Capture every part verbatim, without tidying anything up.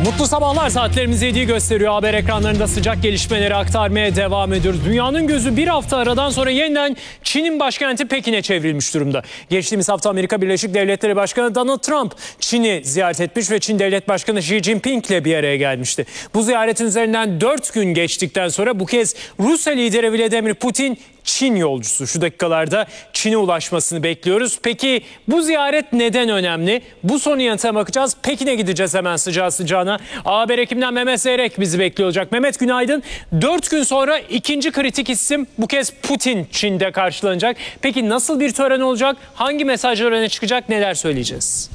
Mutlu sabahlar, saatlerimiz yediyi gösteriyor. Haber ekranlarında sıcak gelişmeleri aktarmaya devam ediyoruz. Dünyanın gözü bir hafta aradan sonra yeniden Çin'in başkenti Pekin'e çevrilmiş durumda. Geçtiğimiz hafta Amerika Birleşik Devletleri Başkanı Donald Trump Çin'i ziyaret etmiş ve Çin Devlet Başkanı Xi Jinping ile bir araya gelmişti. Bu ziyaretin üzerinden dört gün geçtikten sonra bu kez Rusya lideri Vladimir Putin Çin yolcusu. Şu dakikalarda Çin'e ulaşmasını bekliyoruz. Peki bu ziyaret neden önemli? Bu sorunun yanıtına bakacağız. Pekin'e gideceğiz hemen sıcağı sıcağına. A Haber ekibinden Mehmet Zeyrek bizi bekliyor olacak. Mehmet günaydın. Dört gün sonra ikinci kritik isim bu kez Putin Çin'de karşılanacak. Peki nasıl bir tören olacak? Hangi mesajlar öne çıkacak? Neler söyleyeceğiz?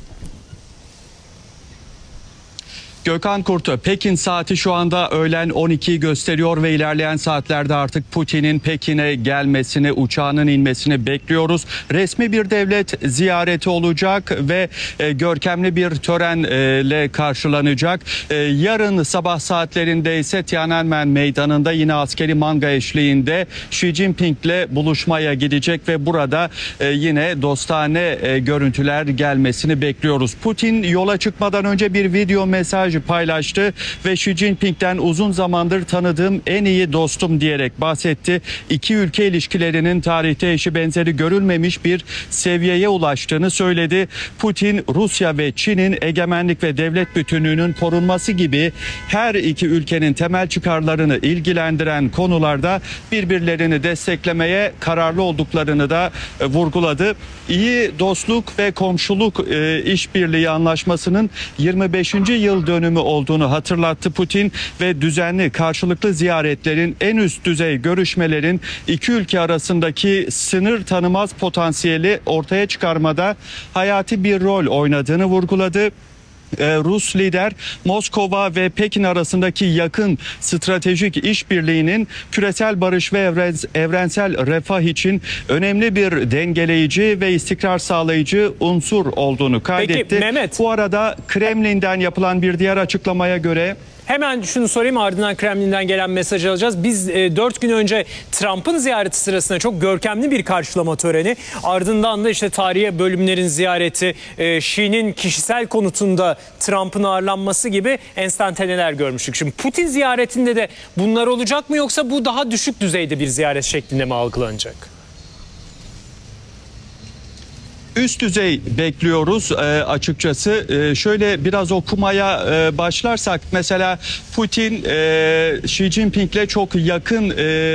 Gökhan Kurtu, Pekin saati şu anda öğlen on ikiyi gösteriyor ve ilerleyen saatlerde artık Putin'in Pekin'e gelmesini, uçağının inmesini bekliyoruz. Resmi bir devlet ziyareti olacak ve e, görkemli bir törenle karşılanacak. E, yarın sabah saatlerinde ise Tiananmen Meydanı'nda yine askeri manga eşliğinde Xi Jinping'le buluşmaya gidecek ve burada e, yine dostane e, görüntüler gelmesini bekliyoruz. Putin yola çıkmadan önce bir video mesaj paylaştı ve Xi Jinping'den uzun zamandır tanıdığım en iyi dostum diyerek bahsetti. İki ülke ilişkilerinin tarihte eşi benzeri görülmemiş bir seviyeye ulaştığını söyledi. Putin, Rusya ve Çin'in egemenlik ve devlet bütünlüğünün korunması gibi her iki ülkenin temel çıkarlarını ilgilendiren konularda birbirlerini desteklemeye kararlı olduklarını da vurguladı. İyi dostluk ve komşuluk e, işbirliği anlaşmasının yirmi beşinci yıl dönümü olduğunu hatırlattı Putin ve düzenli karşılıklı ziyaretlerin, en üst düzey görüşmelerin iki ülke arasındaki sınır tanımaz potansiyeli ortaya çıkarmada hayati bir rol oynadığını vurguladı. Rus lider Moskova ve Pekin arasındaki yakın stratejik işbirliğinin küresel barış ve evrensel refah için önemli bir dengeleyici ve istikrar sağlayıcı unsur olduğunu kaydetti. Peki Mehmet, bu arada Kremlin'den yapılan bir diğer açıklamaya göre hemen şunu sorayım, ardından Kremlin'den gelen mesajı alacağız. Biz e, dört gün önce Trump'ın ziyareti sırasında çok görkemli bir karşılama töreni, ardından da işte tarihi bölümlerin ziyareti, e, Xi'nin kişisel konutunda Trump'ın ağırlanması gibi enstantaneler görmüştük. Şimdi Putin ziyaretinde de bunlar olacak mı, yoksa bu daha düşük düzeyde bir ziyaret şeklinde mi algılanacak? Üst düzey bekliyoruz e, açıkçası. E, şöyle biraz okumaya e, başlarsak, mesela Putin e, Xi Jinping'le çok yakın e,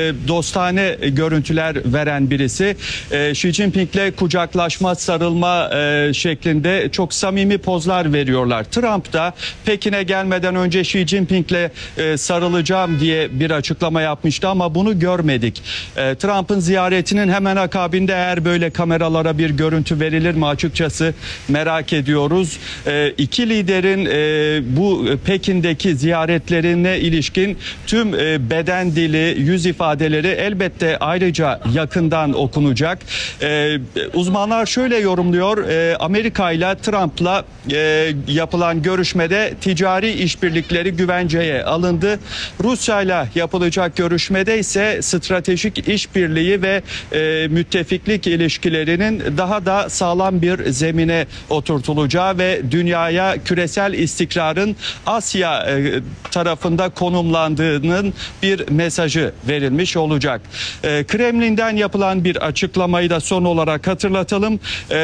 dostane görüntüler veren birisi. E, Xi Jinping'le kucaklaşma, sarılma e, şeklinde çok samimi pozlar veriyorlar. Trump da Pekin'e gelmeden önce Xi Jinping'le e, sarılacağım diye bir açıklama yapmıştı ama bunu görmedik. E, Trump'ın ziyaretinin hemen akabinde eğer böyle kameralara bir görüntü verilir mi açıkçası merak ediyoruz. E, iki liderin e, bu Pekin'deki ziyaretlerine ilişkin tüm e, beden dili, yüz ifadeleri elbette ayrıca yakından okunacak. E, uzmanlar şöyle yorumluyor: e, Amerika ile Trump'la e, yapılan görüşmede ticari işbirlikleri güvenceye alındı. Rusya ile yapılacak görüşmede ise stratejik işbirliği ve e, müttefiklik ilişkilerinin daha da sağlam bir zemine oturtulacağı ve dünyaya küresel istikrarın Asya tarafında konumlandığının bir mesajı verilmiş olacak. Kremlin'den yapılan bir açıklamayı da son olarak hatırlatalım.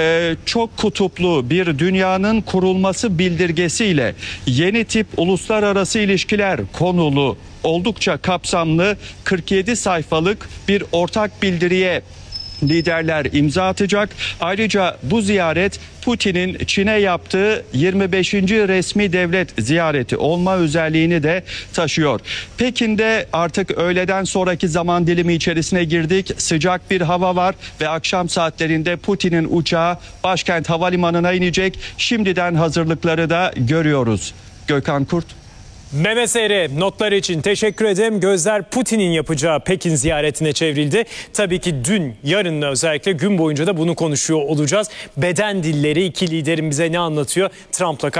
Çok kutuplu bir dünyanın kurulması bildirgesiyle yeni tip uluslararası ilişkiler konulu oldukça kapsamlı kırk yedi sayfalık bir ortak bildiriye liderler imza atacak. Ayrıca bu ziyaret Putin'in Çin'e yaptığı yirmi beşinci resmi devlet ziyareti olma özelliğini de taşıyor. Pekin'de artık öğleden sonraki zaman dilimi içerisine girdik. Sıcak bir hava var ve akşam saatlerinde Putin'in uçağı başkent havalimanına inecek. Şimdiden hazırlıkları da görüyoruz. Gökhan Kurt. Mehmet Zeyrek notları için teşekkür ederim. Gözler Putin'in yapacağı Pekin ziyaretine çevrildi. Tabii ki dün, yarın özellikle gün boyunca da bunu konuşuyor olacağız. Beden dilleri, iki liderin bize ne anlatıyor? Trump'la